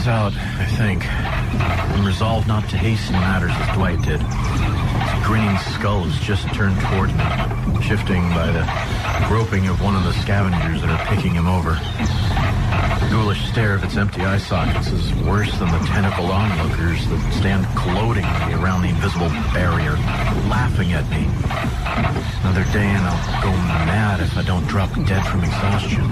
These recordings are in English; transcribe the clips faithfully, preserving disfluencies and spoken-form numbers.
out, I think, and resolved not to hasten matters as Dwight did. His grinning skull has just turned towards me, shifting by the groping of one of the scavengers that are picking him over. The ghoulish stare of its empty eye sockets is worse than the tentacled onlookers that stand gloatingly around the invisible barrier, laughing at me. Another day and I'll go mad if I don't drop dead from exhaustion.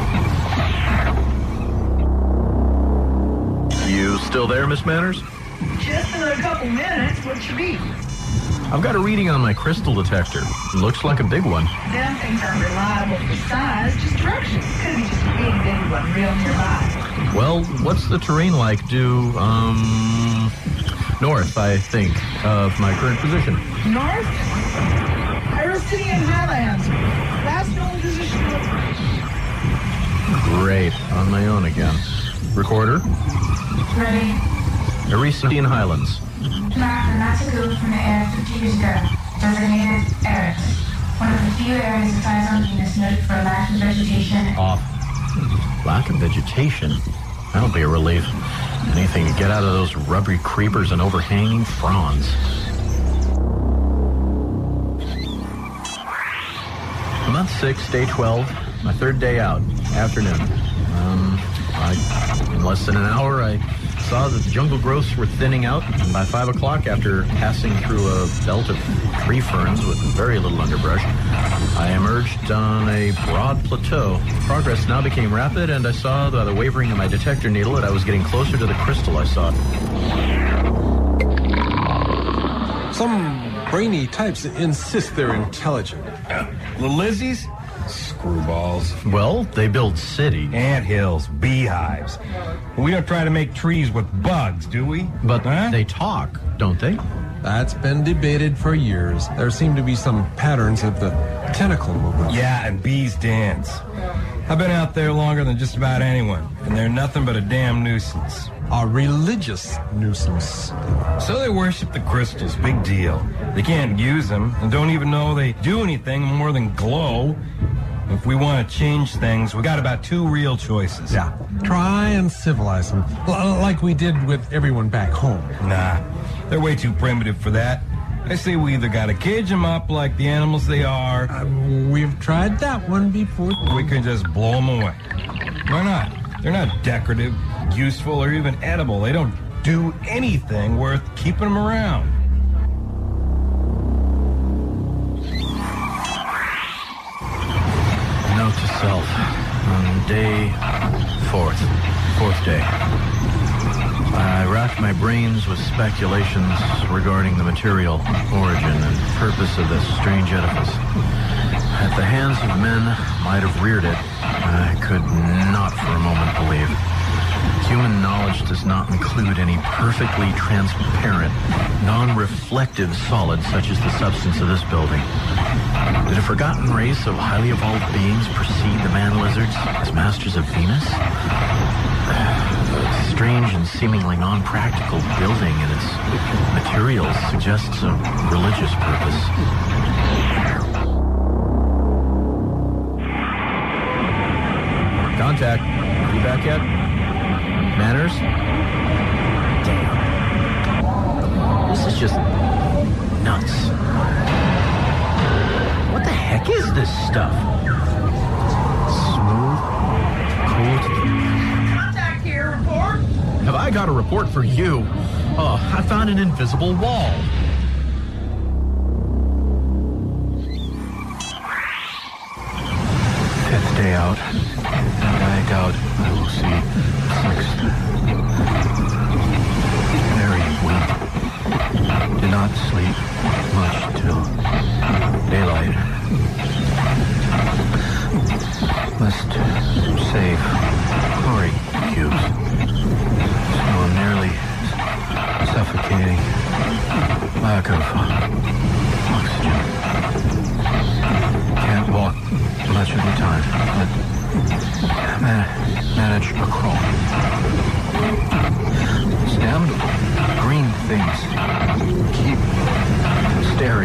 You still there, Miss Manners? Just another couple minutes. What you need? I've got a reading on my crystal detector. Looks like a big one. Them things aren't reliable for size, just direction. Could be just a big, big one real nearby. Well, what's the terrain like due, um, north, I think, of my current position? North? Iristinian Highlands. Last known position. Great. On my own again. Recorder? Ready. Iristinian Highlands. Map the Natiku from the air fifty years ago. Designated Eris. One of the few areas of size on Venus noted for a lack of vegetation. Off. Lack of vegetation? That'll be a relief. Anything to get out of those rubbery creepers and overhanging fronds. Month six, day twelve, my third day out, afternoon. Um, I, in less than an hour, I saw that the jungle growths were thinning out, and by five o'clock, after passing through a belt of tree ferns with very little underbrush, I emerged on a broad plateau. Progress now became rapid, and I saw by the wavering of my detector needle that I was getting closer to the crystal I sought. Some brainy types insist they're intelligent. Uh, the Lizzies? Screwballs. Well, they build cities. Anthills, beehives. We don't try to make trees with bugs, do we? But huh? They talk, don't they? That's been debated for years. There seem to be some patterns of the tentacle movement. Yeah, and bees dance. I've been out there longer than just about anyone, and they're nothing but a damn nuisance. A religious nuisance. So they worship the crystals, big deal. They can't use them, and don't even know they do anything more than glow. If we want to change things, we got about two real choices. Yeah, try and civilize them, L- like we did with everyone back home. Nah, they're way too primitive for that. I say we either got to cage them up like the animals they are. Uh, we've tried that one before. We can just blow them away. Why not? They're not decorative, useful, or even edible. They don't do anything worth keeping them around. Note to self. On day fourth, fourth day, I racked my brains with speculations regarding the material, origin, and purpose of this strange edifice. That the hands of men might have reared it, I could not for a moment believe. Human knowledge does not include any perfectly transparent, non-reflective solid such as the substance of this building. Did a forgotten race of highly evolved beings precede the man-lizards as masters of Venus? The strange and seemingly non-practical building and its materials suggests a religious purpose. Contact. Are you back yet? Manners? Damn. This is just nuts. What the heck is this stuff? Smooth, cool. Contact here, report. Have I got a report for you? Oh, I found an invisible wall. Fifth day out. And I doubt I will see sixth. Very weak. Did not sleep much till daylight. Must save Cory cubes. So nearly suffocating. Lack of